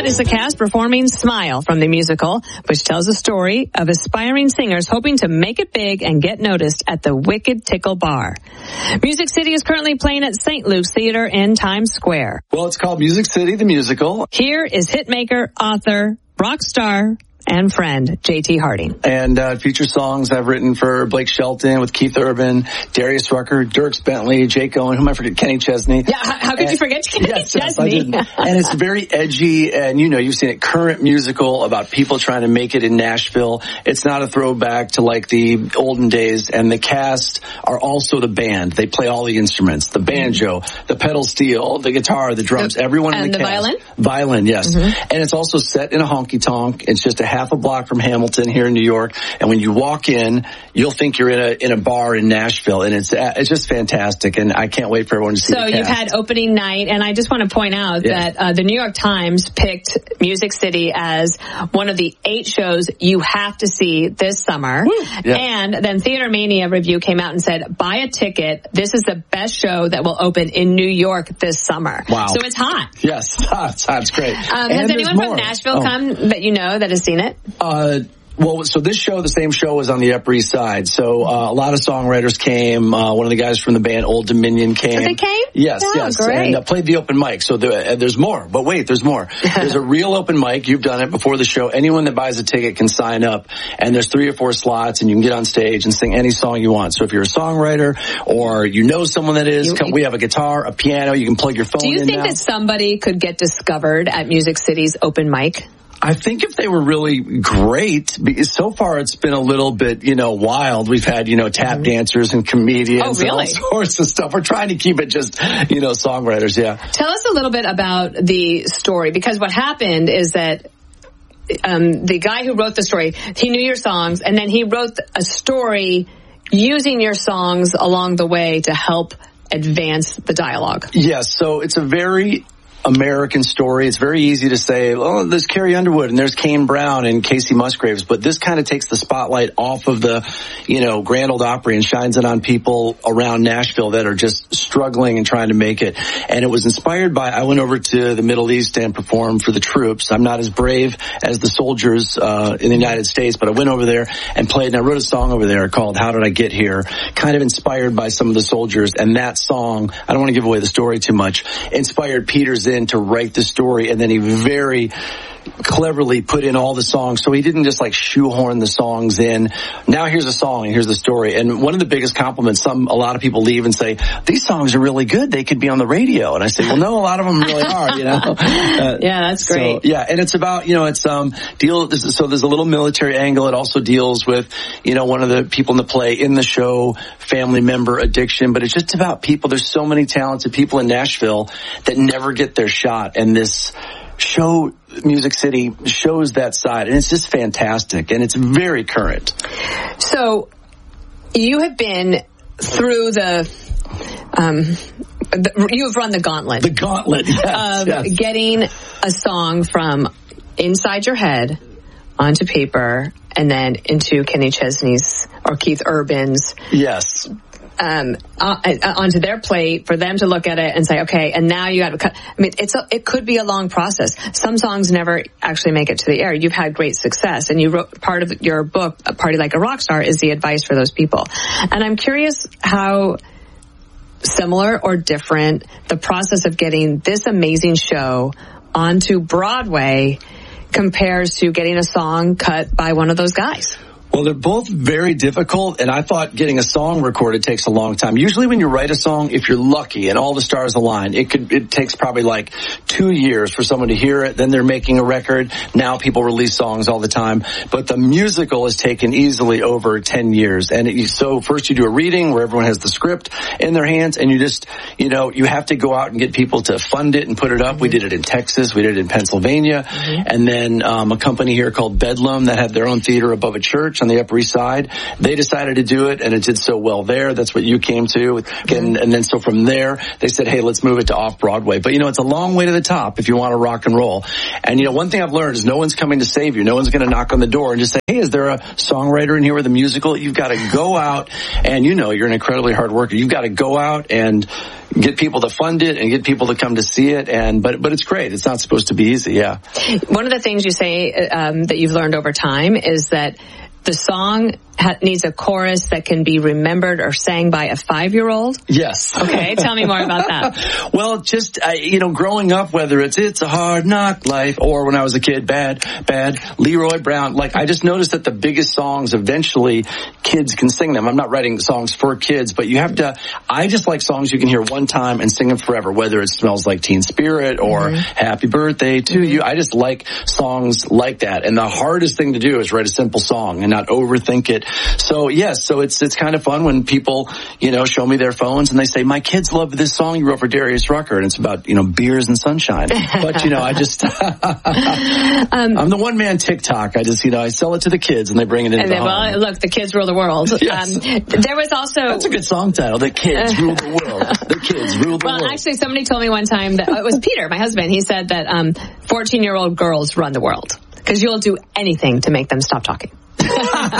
is the cast performing Smile from the musical, which tells the story of aspiring singers hoping to make it big and get noticed at the Wicked Tickle Bar. Music City is currently playing at St. Luke's Theater in Times Square. Well, it's called Music City, the musical. Here is hitmaker, author, rock star, and friend, J.T. Harding. And feature songs I've written for Blake Shelton with Keith Urban, Darius Rucker, Dierks Bentley, Jake Owen, who am I forget? Kenny Chesney. Yeah, how could you forget Kenny Chesney? Yes, I didn't. And it's very edgy, and you've seen it, current musical about people trying to make it in Nashville. It's not a throwback to like the olden days, and the cast are also the band. They play all the instruments, the banjo, the pedal steel, the guitar, the drums, everyone in the cast. And the violin? Violin, yes. Mm-hmm. And it's also set in a honky-tonk. It's just a half a block from Hamilton here in New York, and when you walk in, you'll think you're in a bar in Nashville, and it's just fantastic, and I can't wait for everyone to see So you've had opening night, and I just want to point out that the New York Times picked Music City as one of the 8 shows you have to see this summer. Yeah. And then Theater Mania Review came out and said, buy a ticket. This is the best show that will open in New York this summer. Wow. So it's hot. Yes, it's hot. It's great. Has anyone from Nashville come that you know that has seen it? Well, so this show, the same show, was on the Upper East Side. So a lot of songwriters came. One of the guys from the band Old Dominion came. They came? Yes, oh, yes. Great. And played the open mic. So there's more. But wait, there's more. There's a real open mic. You've done it before the show. Anyone that buys a ticket can sign up. And there's 3 or 4 slots, and you can get on stage and sing any song you want. So if you're a songwriter or you know someone that is, we have a guitar, a piano. You can plug your phone in. Do you think that somebody could get discovered at Music City's open mic? I think if they were really great, so far it's been a little bit, wild. We've had, tap dancers and comedians and all sorts of stuff. We're trying to keep it just, songwriters, yeah. Tell us a little bit about the story, because what happened is that the guy who wrote the story, he knew your songs, and then he wrote a story using your songs along the way to help advance the dialogue. Yes, so it's a very American story. It's very easy to say, oh, there's Carrie Underwood and there's Kane Brown and Casey Musgraves, but this kind of takes the spotlight off of the, Grand Ole Opry and shines it on people around Nashville that are just struggling and trying to make it. And it was inspired by, I went over to the Middle East and performed for the troops. I'm not as brave as the soldiers in the United States, but I went over there and played, and I wrote a song over there called How Did I Get Here? Kind of inspired by some of the soldiers, and that song, I don't want to give away the story too much, inspired Peter Zinn to write the story, and then he very cleverly put in all the songs, so he didn't just like shoehorn the songs in. Now here's a song and here's the story. And one of the biggest compliments, a lot of people leave and say, these songs are really good, they could be on the radio. And I say, well, no, a lot of them really are, Yeah, that's great. So, yeah, and it's about, so there's a little military angle. It also deals with, one of the people in the play, in the show, family member addiction, but it's just about people. There's so many talented people in Nashville that never get their shot, and this show, Music City, shows that side, and it's just fantastic, and it's very current. So you have been through you've run the gauntlet. The gauntlet, yes, of getting a song from inside your head onto paper and then into Kenny Chesney's or Keith Urban's. Yes. Onto their plate for them to look at it and say, okay, and now you got to cut. I mean, it could be a long process. Some songs never actually make it to the air. You've had great success, and you wrote part of your book, A Party Like a Rock Star, is the advice for those people. And I'm curious how similar or different the process of getting this amazing show onto Broadway compares to getting a song cut by one of those guys. Well, they're both very difficult, and I thought getting a song recorded takes a long time. Usually when you write a song, if you're lucky and all the stars align, it takes probably like 2 years for someone to hear it. Then they're making a record. Now people release songs all the time. But the musical has taken easily over 10 years. And so first you do a reading where everyone has the script in their hands, and you just, you have to go out and get people to fund it and put it up. Mm-hmm. We did it in Texas. We did it in Pennsylvania. Mm-hmm. And then a company here called Bedlam that had their own theater above a church. Church on the Upper East Side. They decided to do it, and it did so well there. That's what you came to. And then so from there, they said, hey, let's move it to off-Broadway. But, it's a long way to the top if you want to rock and roll. And, one thing I've learned is no one's coming to save you. No one's going to knock on the door and just say, hey, is there a songwriter in here with a musical? You've got to go out, and you're an incredibly hard worker. You've got to go out and get people to fund it and get people to come to see it. But it's great. It's not supposed to be easy. Yeah. One of the things you say that you've learned over time is that the song needs a chorus that can be remembered or sang by a 5-year-old? Yes. Okay, tell me more about that. Well, just, growing up, whether it's a hard knock life or when I was a kid, bad, Leroy Brown, I just noticed that the biggest songs, eventually kids can sing them. I'm not writing songs for kids, but I just like songs you can hear one time and sing them forever, whether it Smells Like Teen Spirit or Happy Birthday to You. I just like songs like that. And the hardest thing to do is write a simple song and not overthink it. So yes, it's kind of fun when people, show me their phones and they say, my kids love this song you wrote for Darius Rucker, and it's about, beers and sunshine. But, I just, I'm the one-man TikTok. I just, I sell it to the kids and they bring it into the home. Well, look, the kids rule the world. Yes. There was also... That's a good song title. The kids rule the world. The kids rule the world. Well, actually, somebody told me one time that, it was Peter, my husband, he said that 14-year-old girls run the world. Because you'll do anything to make them stop talking. One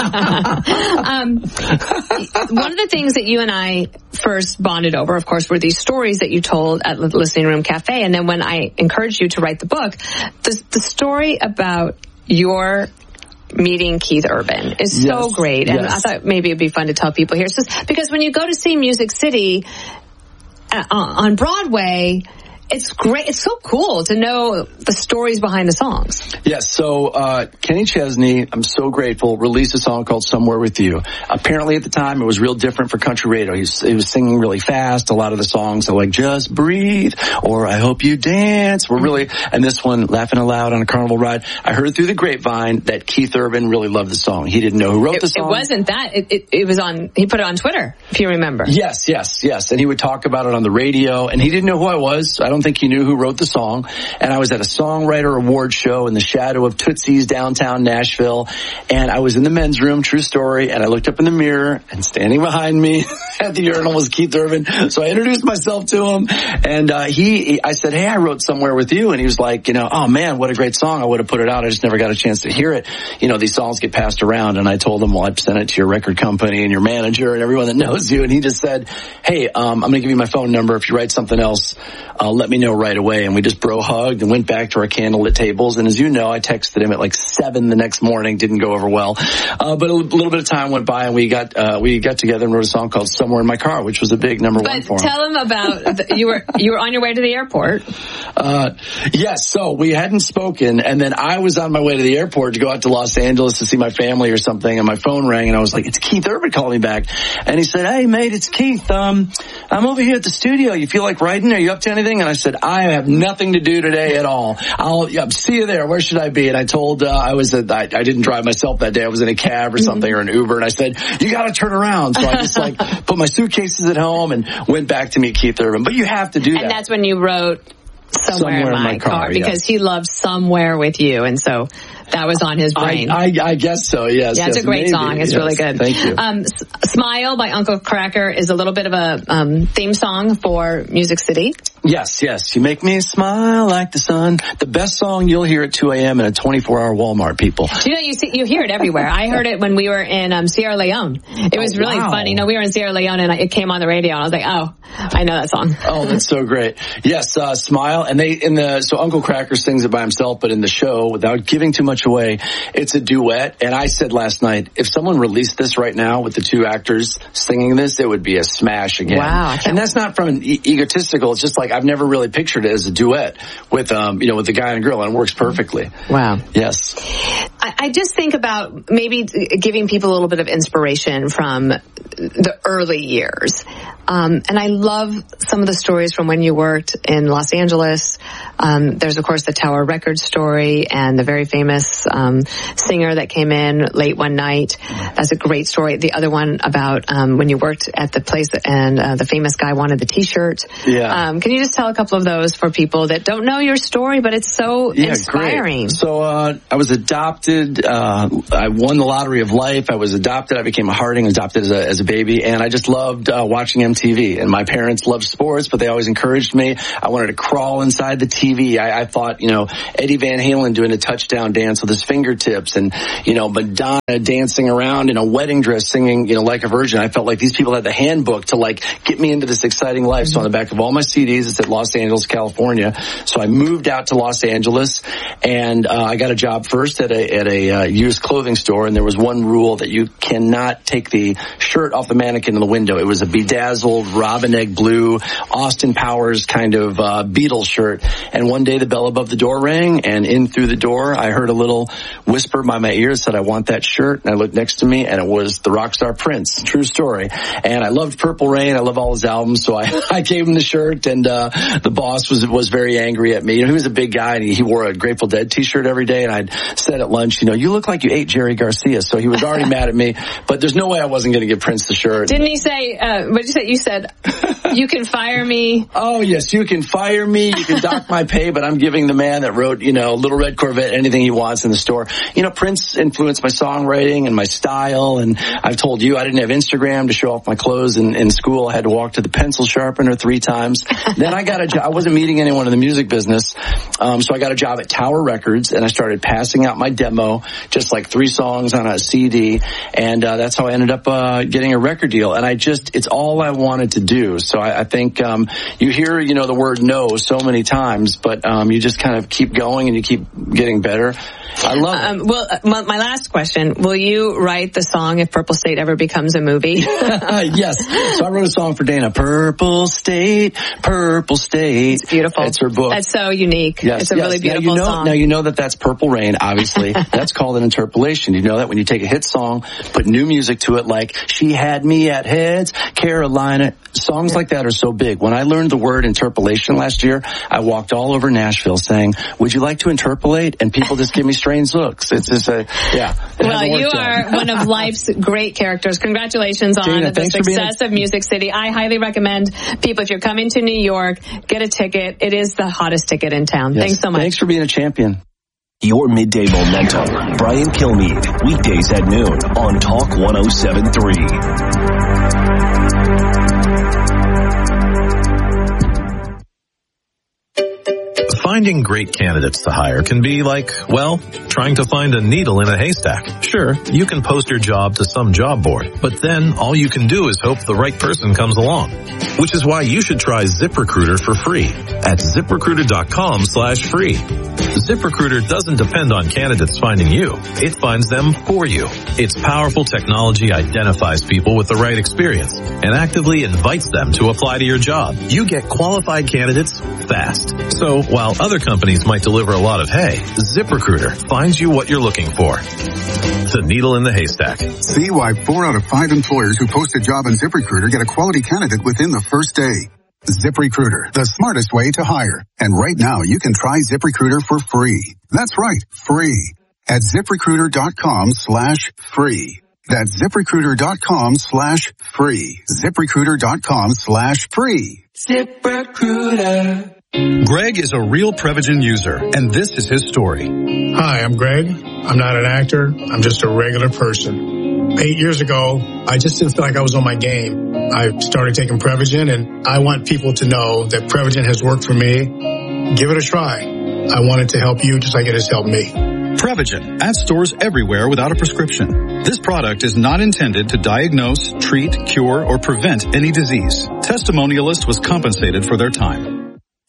of the things that you and I first bonded over, of course, were these stories that you told at the Listening Room Cafe. And then when I encouraged you to write the book, the story about your meeting Keith Urban is so great. And I thought maybe it'd be fun to tell people here. Because when you go to see Music City on Broadway, it's great. It's so cool to know the stories behind the songs. Yes. So, Kenny Chesney, I'm so grateful, released a song called Somewhere With You. Apparently at the time it was real different for country radio. He was singing really fast. A lot of the songs are like Just Breathe or I Hope You Dance were really, and this one, Laughing Aloud on a Carnival Ride. I heard through the grapevine that Keith Urban really loved the song. He didn't know who wrote the song. It wasn't that. It was he put it on Twitter, if you remember. Yes. And he would talk about it on the radio, and he didn't know who I was. I don't think he knew who wrote the song. And I was at a songwriter award show in the shadow of Tootsie's downtown Nashville. And I was in the men's room, true story. And I looked up in the mirror, and standing behind me at the urinal was Keith Urban. So I introduced myself to him. And I said, hey, I wrote Somewhere With You. And he was like, oh man, what a great song. I would have put it out. I just never got a chance to hear it. These songs get passed around. And I told him, well, I'd send it to your record company and your manager and everyone that knows you. And he just said, hey, I'm going to give you my phone number. If you write something else, let me know right away. And we just bro-hugged and went back to our candlelit tables. And as you know, I texted him at like 7 the next morning. Didn't go over well. But a little bit of time went by, and we got together and wrote a song called Somewhere in My Car, which was a big number one for him. Tell him about, you were on your way to the airport. Yes. So we hadn't spoken, and then I was on my way to the airport to go out to Los Angeles to see my family or something, and my phone rang, and I was like, it's Keith Urban calling me back. And he said, hey mate, it's Keith. I'm over here at the studio. You feel like writing? Are you up to anything? And I said, I have nothing to do today at all. I'll see you there. Where should I be? And I told, I didn't drive myself that day. I was in a cab or something or an Uber, and I said, you got to turn around. So I just put my suitcases at home and went back to meet Keith Urban. But you have to do that. And that's when you wrote Somewhere in My car because he loved Somewhere With You, and so that was on his brain. I guess so, yes. Yeah, it's a great song. It's really good. Thank you. Smile by Uncle Kracker is a little bit of a theme song for Music City. Yes. You make me smile like the sun. The best song you'll hear at 2 a.m. in a 24-hour Walmart, people. You hear it everywhere. I heard it when we were in Sierra Leone. It was really fun. We were in Sierra Leone, and it came on the radio, and I was like, oh, I know that song. Oh, that's so great. Yes, Smile. And so Uncle Kracker sings it by himself, but in the show, without giving too much away, it's a duet. And I said last night, if someone released this right now with the two actors singing this, it would be a smash again. Wow. And that's not from an egotistical. It's just like I've never really pictured it as a duet with the guy and girl, and it works perfectly. Wow. Yes. I just think about maybe giving people a little bit of inspiration from the early years. And I love some of the stories from when you worked in Los Angeles. There's, of course, the Tower Records story and the very famous singer that came in late one night. That's a great story. The other one about when you worked at the place and the famous guy wanted the T-shirt. Yeah. Can you just tell a couple of those for people that don't know your story, but it's so inspiring? Great. So I was adopted. I won the lottery of life. I was adopted. I became a Harding, adopted as a baby, and I just loved watching MTV. And my parents loved sports, but they always encouraged me. I wanted to crawl inside the TV. I thought, Eddie Van Halen doing a touchdown dance with his fingertips, and Madonna dancing around in a wedding dress singing, Like a Virgin. I felt like these people had the handbook to get me into this exciting life. So on the back of all my CDs, it said Los Angeles, California. So I moved out to Los Angeles, and I got a job first at a used clothing store. And there was one rule that you cannot take the shirt off the mannequin in the window. It was a bedazzled robin egg blue Austin Powers kind of Beatles shirt. And one day the bell above the door rang, and in through the door I heard a little whisper by my ear that said, "I want that shirt." And I looked next to me, and it was the rock star Prince. True story. And I loved Purple Rain. I love all his albums, so I gave him the shirt. And the boss was very angry at me. He was a big guy, and he wore a Grateful Dead T-shirt every day. And I'd said at lunch, you look like you ate Jerry Garcia. So he was already mad at me. But there's no way I wasn't going to give Prince the shirt. Didn't he say? What did you say? You said, "You can fire me." Oh yes, you can fire me. You can dock my pay, but I'm giving the man that wrote, Little Red Corvette anything he wants in the store. Prince influenced my songwriting and my style. And I've told you I didn't have Instagram to show off my clothes in school. I had to walk to the pencil sharpener 3 times. Then I got a job. I wasn't meeting anyone in the music business, so I got a job at Tower Records, and I started passing out my demo, just like 3 songs on a CD, and that's how I ended up getting a record deal. And it's all I wanted to do. So I think you hear the word no so many times, but you just kind of keep going and you keep getting better. I love it. Well, my last question, will you write the song if Purple State ever becomes a movie? Yes. So I wrote a song for Dana. Purple State, Purple State. It's beautiful. It's her book. That's so unique. Yes, it's a really beautiful song. Now you know that's Purple Rain, obviously. That's called an interpolation. You know that when you take a hit song, put new music to it, like She Had Me at Heads, Carolina. Songs like that are so big. When I learned the word interpolation last year, I walked all over Nashville saying, "Would you like to interpolate?" And people just give me strange looks. It's just Well, you are one of life's great characters. Congratulations on the success of Music City. I highly recommend people, if you're coming to New York, get a ticket. It is the hottest ticket in town. Yes. Thanks so much. Thanks for being a champion. Your Midday Momentum. Brian Kilmeade. Weekdays at noon on Talk 107.3. Finding great candidates to hire can be like, trying to find a needle in a haystack. Sure, you can post your job to some job board, but then all you can do is hope the right person comes along. Which is why you should try ZipRecruiter for free at ZipRecruiter.com/free. ZipRecruiter doesn't depend on candidates finding you. It finds them for you. Its powerful technology identifies people with the right experience and actively invites them to apply to your job. You get qualified candidates fast. So while other companies might deliver a lot of hay, ZipRecruiter finds you what you're looking for. The needle in the haystack. See why 4 out of 5 employers who post a job on ZipRecruiter get a quality candidate within the first day. ZipRecruiter, the smartest way to hire. And right now, you can try ZipRecruiter for free. That's right, free. At ZipRecruiter.com/free. That's ZipRecruiter.com/free. ZipRecruiter.com/free. ZipRecruiter. Greg is a real Prevagen user, and this is his story. Hi, I'm Greg. I'm not an actor. I'm just a regular person. 8 years ago, I just didn't feel like I was on my game. I started taking Prevagen, and I want people to know that Prevagen has worked for me. Give it a try. I want it to help you just like it has helped me. Prevagen, at stores everywhere without a prescription. This product is not intended to diagnose, treat, cure, or prevent any disease. Testimonialist was compensated for their time.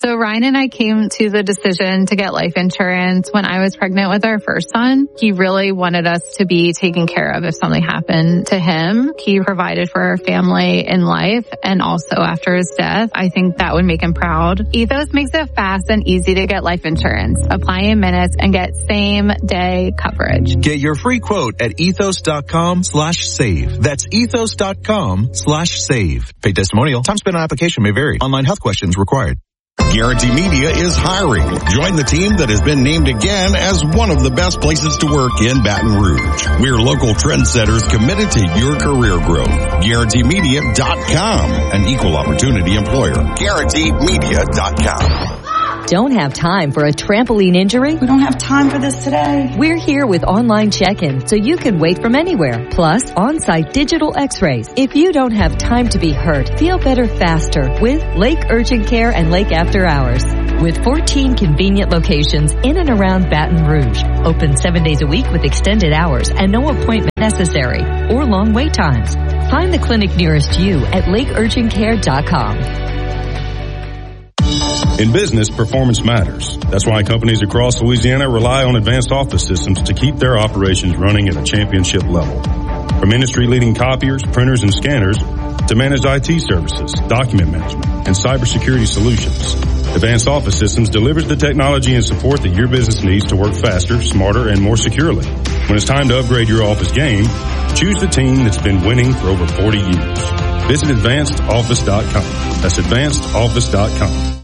So Ryan and I came to the decision to get life insurance when I was pregnant with our first son. He really wanted us to be taken care of if something happened to him. He provided for our family in life and also after his death. I think that would make him proud. Ethos makes it fast and easy to get life insurance. Apply in minutes and get same day coverage. Get your free quote at ethos.com/save. That's ethos.com/save. Paid testimonial. Time spent on application may vary. Online health questions required. Guarantee Media is hiring. Join the team that has been named again as one of the best places to work in Baton Rouge. We're local trendsetters committed to your career growth. GuaranteeMedia.com, an equal opportunity employer. GuaranteeMedia.com. Don't have time for a trampoline injury? We don't have time for this today. We're here with online check-in so you can wait from anywhere. Plus, on-site digital x-rays. If you don't have time to be hurt, feel better faster with Lake Urgent Care and Lake After Hours. With 14 convenient locations in and around Baton Rouge. Open 7 days a week with extended hours and no appointment necessary or long wait times. Find the clinic nearest you at lakeurgentcare.com. In business, performance matters. That's why companies across Louisiana rely on Advanced Office Systems to keep their operations running at a championship level. From industry-leading copiers, printers, and scanners to managed IT services, document management, and cybersecurity solutions, Advanced Office Systems delivers the technology and support that your business needs to work faster, smarter, and more securely. When it's time to upgrade your office game, choose the team that's been winning for over 40 years. Visit AdvancedOffice.com. That's AdvancedOffice.com.